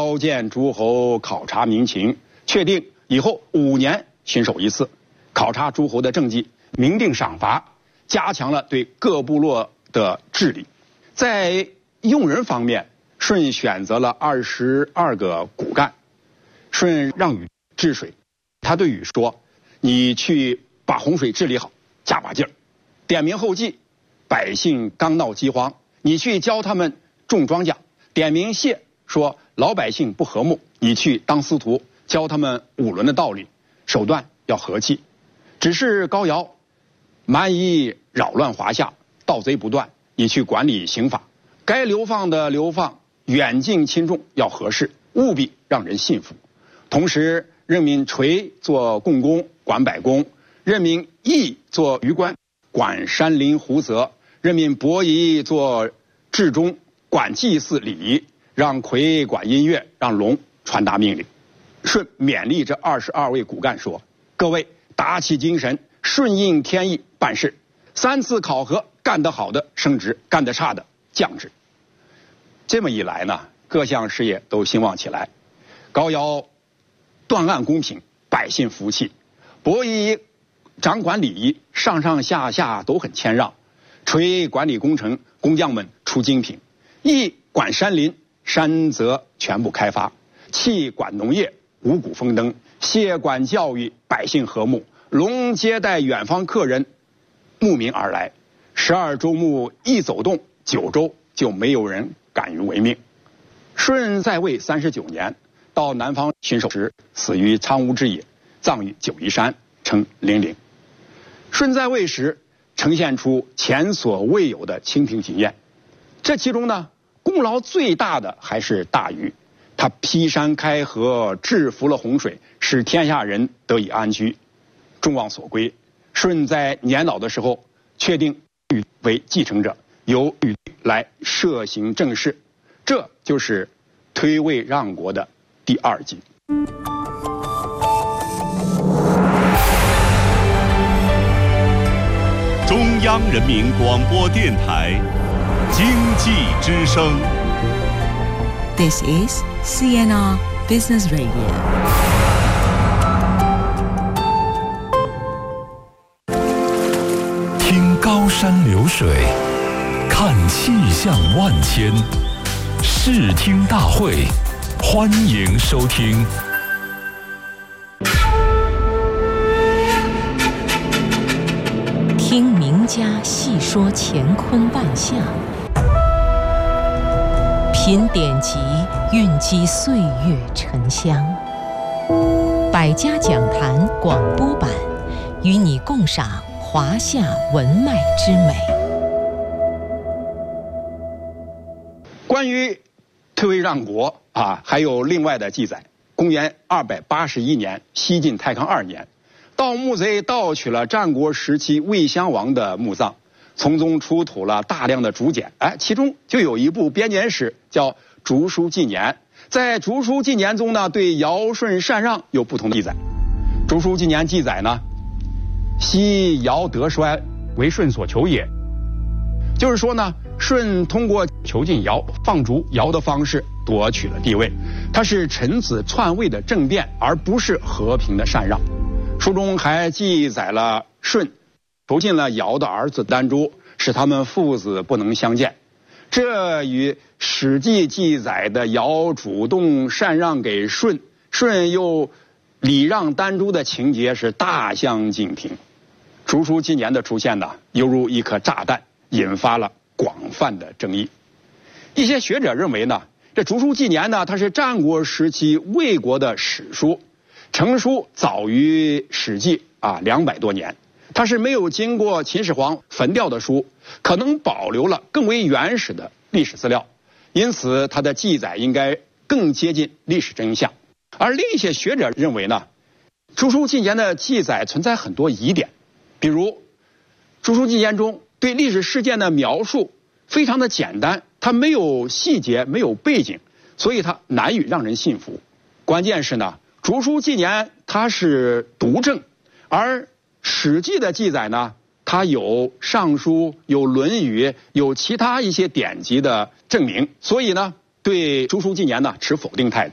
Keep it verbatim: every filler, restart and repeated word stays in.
召见诸侯，考察民情，确定以后五年巡守一次，考察诸侯的政绩，明定赏罚，加强了对各部落的治理。在用人方面，舜选择了二十二个骨干。舜让禹治水，他对禹说：“你去把洪水治理好，加把劲儿。”点名后稷，百姓刚闹饥荒，你去教他们种庄稼。点名谢，说老百姓不和睦，你去当司徒，教他们五伦的道理，手段要和气。只是高尧蛮夷扰乱华夏，盗贼不断，你去管理刑法，该流放的流放，远近轻重要合适，务必让人信服。同时任命垂做共工，管百工；任命羿做虞官，管山林湖泽；任命伯夷做治中，管祭祀礼仪；让夔管音乐，让龙传达命令。舜勉励这二十二位骨干说：“各位打起精神，顺应天意办事。三次考核，干得好的升职，干得差的降职。”这么一来呢，各项事业都兴旺起来。高尧断案公平，百姓服气；伯夷掌管礼仪，上上下下都很谦让；垂管理工程，工匠们出精品；羿管山林，山泽全部开发；契管农业，五谷丰登；谢管教育，百姓和睦；龙接待远方客人，慕名而来。十二周目一走动，九州就没有人敢于违命。舜在位三十九年，到南方巡守时，死于苍梧之野，葬于九嶷山，称陵陵。舜在位时呈现出前所未有的清平景验，这其中呢，功劳最大的还是大禹。他劈山开河，制服了洪水，使天下人得以安居。众望所归，舜在年老的时候确定禹为继承者，由禹来摄行政事，这就是推位让国的第二季。 中央人民广播电台经济之声。 This is C N R Business Radio。 听高山流水，看气象万千，视听大会，欢迎收听。 听名家细说乾坤万象，品典籍，蕴积岁月沉香。百家讲坛广播版，与你共赏华夏文脉之美。 关于推位让国啊，还有另外的记载。公元二百八十一年，西晋太康二年，盗墓贼盗取了战国时期魏襄王的墓葬，从中出土了大量的竹简，哎，其中就有一部编年史叫《竹书纪年》。在《竹书纪年》中呢，对尧舜禅让有不同的记载。《竹书纪年》记载呢，昔尧德衰，为舜所求也。就是说呢，舜通过囚禁尧、放逐尧的方式夺取了地位，他是臣子篡位的政变，而不是和平的禅让。书中还记载了舜囚禁了尧的儿子丹朱，使他们父子不能相见。这与《史记》记载的尧主动禅让给舜，舜又礼让丹朱的情节是大相径庭。竹书纪年的出现呢，犹如一颗炸弹，引发了广泛的争议。一些学者认为呢，这竹书纪年呢，它是战国时期魏国的史书，成书早于《史记》啊两百多年。它是没有经过秦始皇焚掉的书，可能保留了更为原始的历史资料，因此它的记载应该更接近历史真相。而另一些学者认为呢，竹书纪年的记载存在很多疑点，比如竹书纪年中对历史事件的描述非常的简单，它没有细节，没有背景，所以它难以让人信服。关键是呢，竹书纪年它是独证，而史记的记载呢，它有尚书、有论语、有其他一些典籍的证明，所以呢，对竹书纪年呢持否定态度。